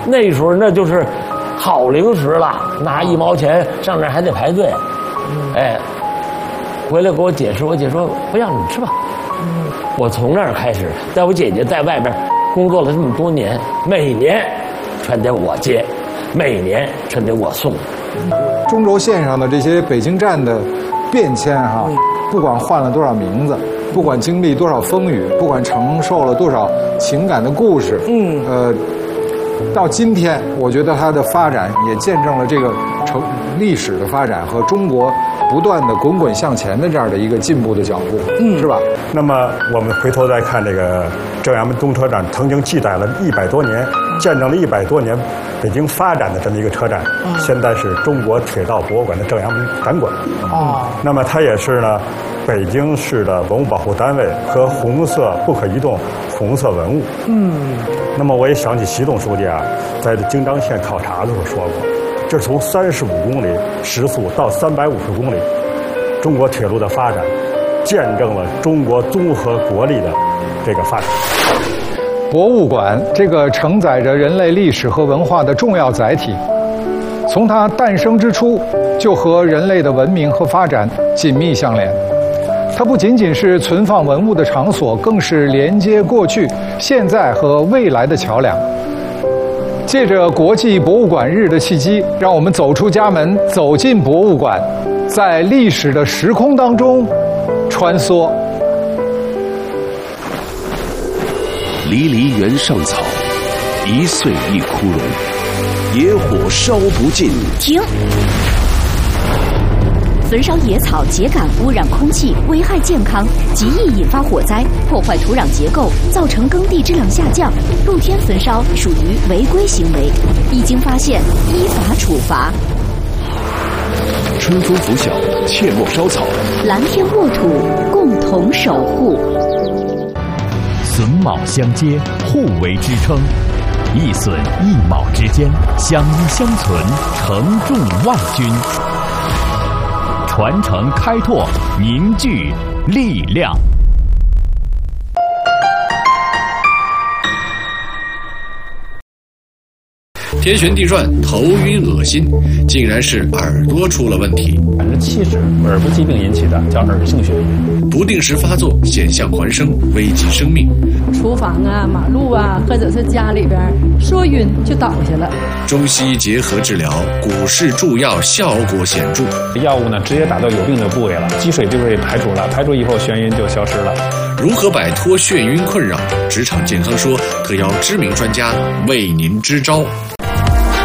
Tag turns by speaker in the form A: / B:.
A: 那时候那就是好零食了，拿1毛钱上那儿还得排队。哎，回来给我解释，我姐说不要你吃吧。我从那儿开始，在我姐姐在外边工作了这么多年，每年全得我接，每年全得我送。
B: 中轴线上的这些北京站的变迁哈，不管换了多少名字，不管经历多少风雨，不管承受了多少情感的故事，到今天，我觉得它的发展也见证了这个历史的发展和中国不断的滚滚向前的这样的一个进步的脚步，是吧？
C: 那么我们回头再看这个正阳门东车站，曾经记载了100多年，见证了100多年北京发展的这么一个车站，现在是中国铁道博物馆的正阳门展馆。那么它也是呢，北京市的文物保护单位和红色不可移动红色文物。那么我也想起习总书记啊，在京张线考察的时候说过，这是从35公里时速到350公里，中国铁路的发展，见证了中国综合国力的这个发展。
B: 博物馆这个承载着人类历史和文化的重要载体，从它诞生之初就和人类的文明和发展紧密相连。它不仅仅是存放文物的场所，更是连接过去、现在和未来的桥梁。借着国际博物馆日的契机，让我们走出家门，走进博物馆，在历史的时空当中穿梭。
D: 离离原上草，一岁一枯荣。野火烧不尽。
E: 停！焚烧野草秸秆污染空气，危害健康，极易引发火灾，破坏土壤结构，造成耕地质量下降。露天焚烧属于违规行为，一经发现依法处罚。
D: 春风拂晓，切莫烧草。
E: 蓝天沃土，共同守护。
F: 榫卯相接，互为支撑，一榫一卯之间，相依相存，承重万钧。传承开拓，凝聚力量。
G: 天旋地转，头晕恶心，竟然是耳朵出了问题。
H: 70%是耳部疾病引起的，叫耳性眩晕。
G: 不定时发作，险象环生，危及生命。
I: 厨房啊、马路啊，或者是家里边说晕就倒下了。
G: 中西医结合治疗，股市助药效果显著。
H: 药物呢，直接打到有病的部位了，积水就被排除了，排除以后眩晕就消失了。
G: 如何摆脱眩晕困扰？职场健康说特邀知名专家为您支招。